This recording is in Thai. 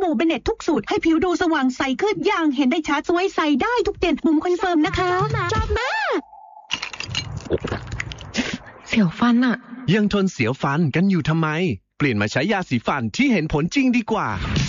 บู่เบเน็ตทุกสูตรให้ผิวดูสว่างใสขึ้นอย่างเห็นได้ชัดสวยใสได้ทุกเดือนบุ๋มคอนเฟิร์มนะคะชอบมากเสียวฟันอะยังทนเสียวฟันกันอยู่ทำไมเปลี่ยนมาใช้ยาสีฟันที่เห็นผลจริงดีกว่า